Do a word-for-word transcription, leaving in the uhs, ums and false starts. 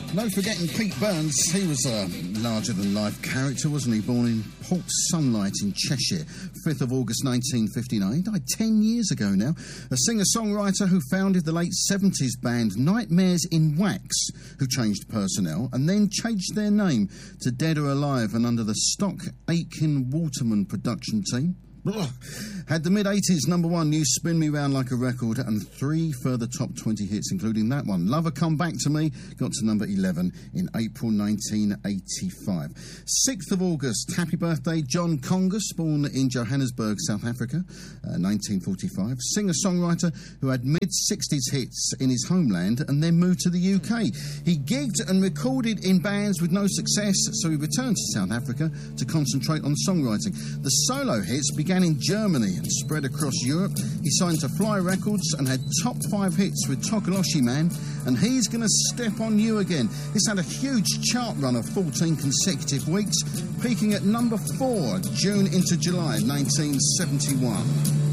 No forgetting Pete Burns. He was a larger-than-life character, wasn't he? Born in Port Sunlight in Cheshire, fifth of August nineteen fifty-nine. He died ten years ago now. A singer-songwriter who founded the late seventies band Nightmares in Wax, who changed personnel and then changed their name to Dead or Alive and under the stock Aiken Waterman production team. Ugh. Had the mid-eighties number one You Spin Me Round Like a Record and three further top twenty hits, including that one, Lover Come Back to Me, got to number eleven in April nineteen eighty-five. sixth of August, happy birthday, John Congus, born in Johannesburg, South Africa, uh, nineteen forty-five. Singer-songwriter who had mid-sixties hits in his homeland and then moved to the U K. He gigged and recorded in bands with no success, so he returned to South Africa to concentrate on songwriting. The solo hits began in Germany and spread across Europe. He signed to Fly Records and had top five hits with Tokoloshi Man and He's Gonna Step on You Again. This had a huge chart run of fourteen consecutive weeks, peaking at number four, June into July nineteen seventy-one.